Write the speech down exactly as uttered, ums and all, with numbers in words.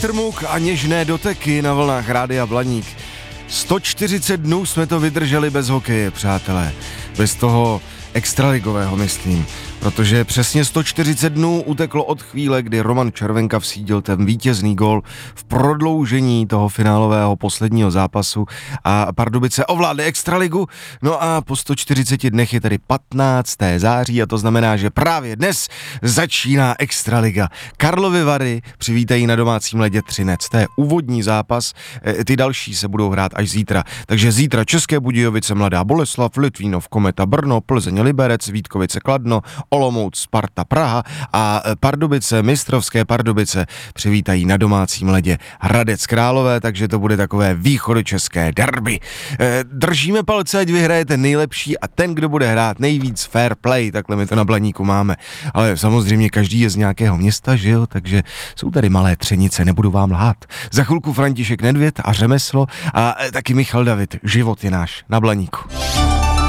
Trmuk a něžné doteky na vlnách Rádia Blaník. sto čtyřicet dnů jsme to vydrželi bez hokeje, přátelé. Bez toho extraligového, myslím. Protože přesně sto čtyřicet dnů uteklo od chvíle, kdy Roman Červenka vsídil ten vítězný gól v prodloužení toho finálového posledního zápasu a Pardubice ovládly extraligu. No a po sto čtyřiceti dnech je tedy patnáctého září a to znamená, že právě dnes začíná extraliga. Karlovy Vary přivítají na domácím ledě Třinec. To je úvodní zápas, ty další se budou hrát až zítra. Takže zítra České Budějovice, Mladá Boleslav, Litvínov, Kometa, Brno, Plzeň, Liberec, Vítkovice, Kladno, Olomouc, Sparta, Praha a Pardubice, mistrovské Pardubice přivítají na domácím ledě Hradec Králové, takže to bude takové východočeské derby. Držíme palce, ať vyhraje ten nejlepší a ten, kdo bude hrát nejvíc fair play, takhle my to na Blaníku máme. Ale samozřejmě každý je z nějakého města, že jo, takže jsou tady malé Třenice, nebudu vám lhát. Za chvilku František Nedvěd a Řemeslo a taky Michal David. Život je náš na Blaníku.